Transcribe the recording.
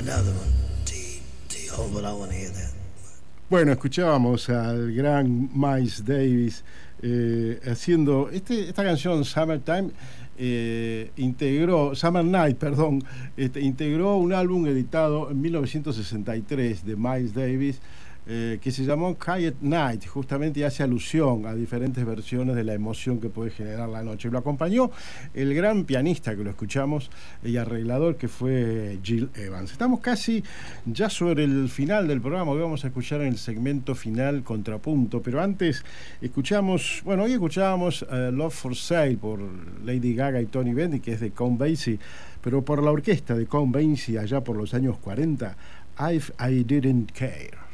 another one. Oh, but I want to hear that. Bueno, escuchábamos al gran Miles Davis haciendo esta canción Summertime. Summer Night, perdón, integró un álbum editado en 1963 de Miles Davis, que se llamó Quiet Night, justamente, y hace alusión a diferentes versiones de la emoción que puede generar la noche. Lo acompañó el gran pianista que lo escuchamos y arreglador, que fue Gil Evans. Estamos casi ya sobre el final del programa. Hoy vamos a escuchar en el segmento final Contrapunto, pero antes hoy escuchábamos Love for Sale por Lady Gaga y Tony Bennett, que es de Count Basie, pero por la orquesta de Count Basie allá por los años 40, If I Didn't Care.